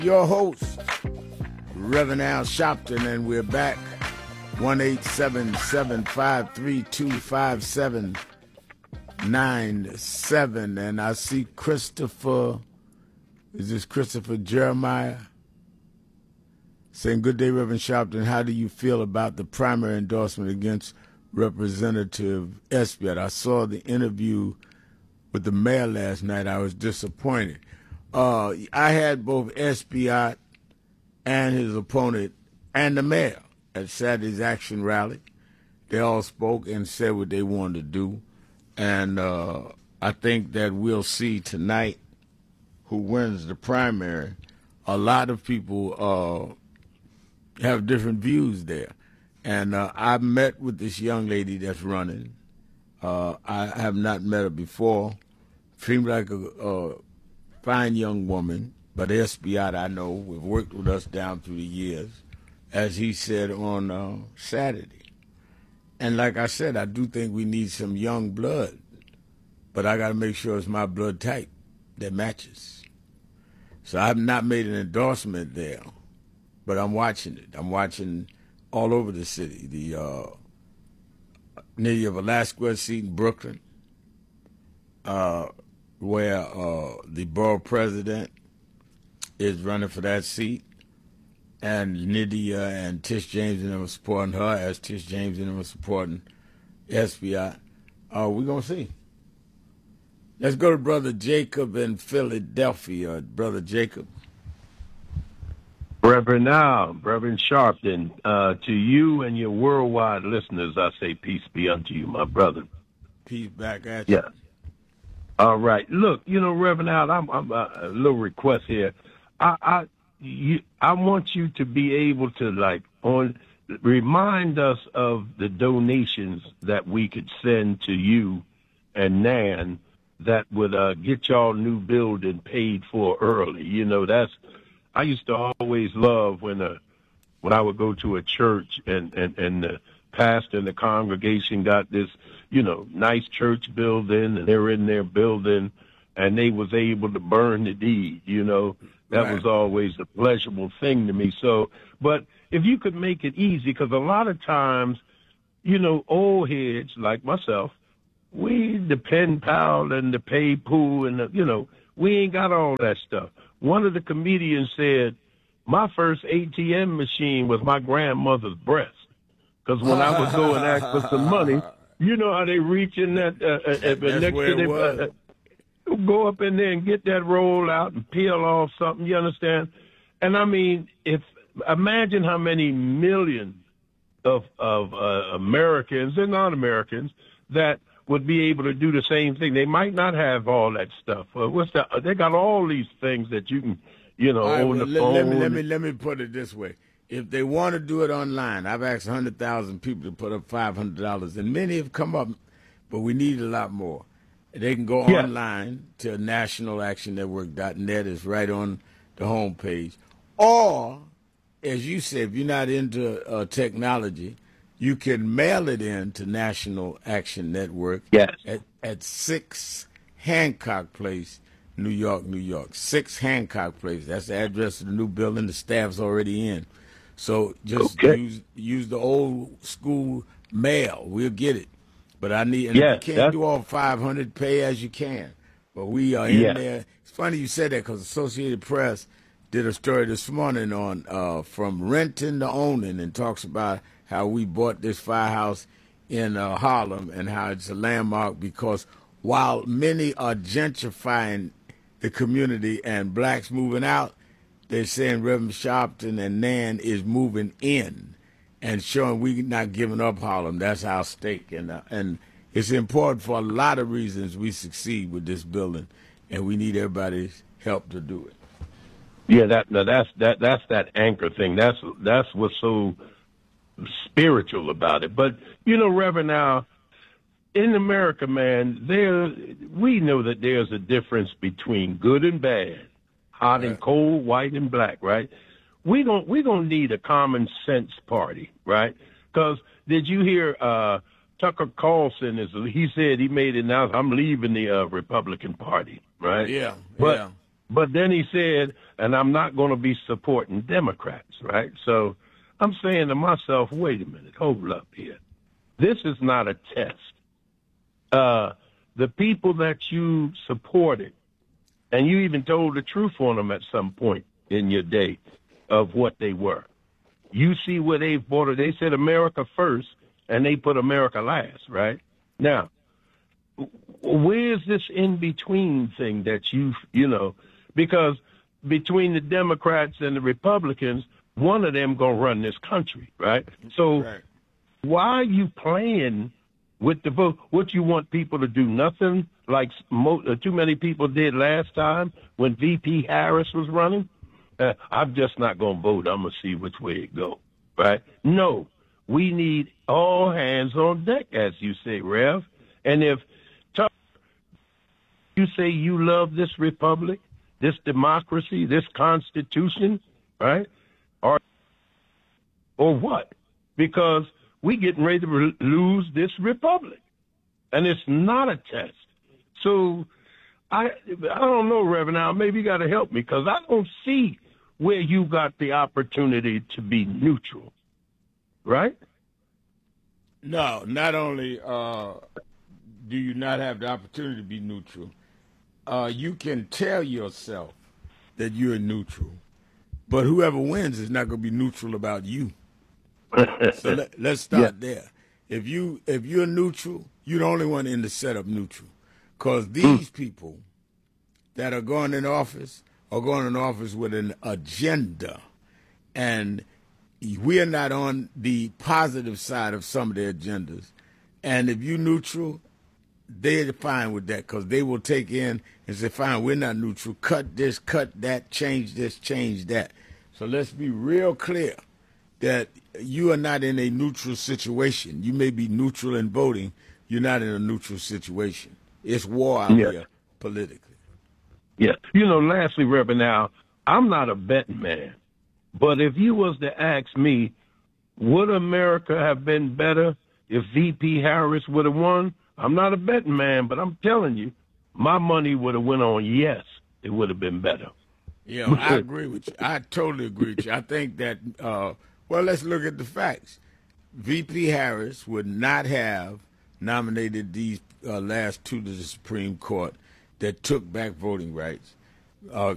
Your host, Reverend Al Sharpton, and we're back. 1-877-532-5797. And I see Christopher, is this Christopher Jeremiah? Saying, good day, Reverend Sharpton. How do you feel about the primary endorsement against Representative Esbiat? I saw the interview with the mayor last night. I was disappointed. I had both Esbiat and his opponent and the mayor at Saturday's Action Rally. They all spoke and said what they wanted to do. And I think that we'll see tonight who wins the primary. A lot of people have different views there. And I met with this young lady that's running. I have not met her before. Seems like a fine young woman, but Esbiat, I know, have worked with us down through the years, as he said on Saturday. And like I said, I do think we need some young blood, but I got to make sure it's my blood type that matches. So I've not made an endorsement there, but I'm watching it. I'm watching all over the city. The Nydia Velasquez seat in Brooklyn, where the borough president is running for that seat, and Nydia and Tish James and them are supporting her, as Tish James and them are supporting Esbiat. We're going to see. Let's go to Brother Jacob in Philadelphia. Brother Jacob. Reverend Al, Reverend Sharpton, to you and your worldwide listeners, I say peace be unto you, my brother. Peace back at you. Yeah. All right. Look, Reverend Al, I'm a little request here. I want you to be able to remind us of the donations that we could send to you and Nan that would get y'all new building paid for early. I used to always love when I would go to a church and the pastor and the congregation got this, nice church building, and they're in their building, and they was able to burn the deed, That Right. was always a pleasurable thing to me. So, but if you could make it easy, because a lot of times, old heads like myself, we the pen pal and the pay pool and we ain't got all that stuff. One of the comedians said, my first ATM machine was my grandmother's breast. Because when I would go and ask for some money, you know how they reach in that next where to it was. go up in there and get that roll out and peel off something, you understand? And I mean, imagine how many millions of Americans and non-Americans that would be able to do the same thing. They might not have all that stuff. They got all these things that you can, on the phone. Let me put it this way. If they want to do it online, I've asked 100,000 people to put up $500, and many have come up, but we need a lot more. They can go online to nationalactionnetwork.net. It's right on the homepage. Or, as you said, if you're not into technology, you can mail it in to National Action Network at 6 Hancock Place, New York, New York. 6 Hancock Place. That's the address of the new building. The staff's already in. So just use the old school mail. We'll get it. But I need, and if you can't do all 500, pay as you can. But we are in there. It's funny you said that because Associated Press did a story this morning on from renting to owning, and talks about how we bought this firehouse in Harlem and how it's a landmark because while many are gentrifying the community and blacks moving out, they're saying Reverend Sharpton and Nan is moving in and showing we're not giving up Harlem. That's our stake. And it's important for a lot of reasons we succeed with this building, and we need everybody's help to do it. Yeah, that's that anchor thing. That's what's so spiritual about it. But, Reverend, now, in America, man, we know that there's a difference between good and bad, hot and cold, white and black, right? We don't need a common sense party, right? Because did you hear Tucker Carlson he said he made it now, I'm leaving the Republican Party, right? Yeah. But But then he said, and I'm not going to be supporting Democrats, right? So I'm saying to myself, wait a minute, hold up here. This is not a test. The people that you supported, and you even told the truth on them at some point in your day of what they were. You see where they've brought it. They said America first, and they put America last, right? Now, where's this in-between thing that you know, because between the Democrats and the Republicans, one of them going to run this country, right? So why are you playing with the vote? What, you want people to do nothing like too many people did last time when VP Harris was running? I'm just not going to vote. I'm going to see which way it go, right? No, we need all hands on deck, as you say, Rev. And if you say you love this republic, this democracy, this constitution, right? Or what? Because we getting ready to lose this republic, and it's not a test. So I don't know, Reverend. Now maybe you got to help me, because I don't see where you got the opportunity to be neutral, right? No, not only do you not have the opportunity to be neutral, you can tell yourself that you're neutral, but whoever wins is not going to be neutral about you. So let's start there. If you're neutral, you're the only one in the setup neutral, because these people that are going in office are going in office with an agenda, and we are not on the positive side of some of their agendas. And if you're neutral, they're fine with that, because they will take in and say, fine, we're not neutral. Cut this, cut that, change this, change that. So let's be real clear that you are not in a neutral situation. You may be neutral in voting. You're not in a neutral situation. It's war out here politically. Yeah. You know, lastly, Reverend, now, I'm not a betting man, but if you was to ask me, would America have been better if VP Harris would have won? I'm not a betting man, but I'm telling you, my money would have went on yes, it would have been better. Yeah, I agree with you. I totally agree with you. I think that, well, let's look at the facts. VP Harris would not have nominated these last two to the Supreme Court that took back voting rights.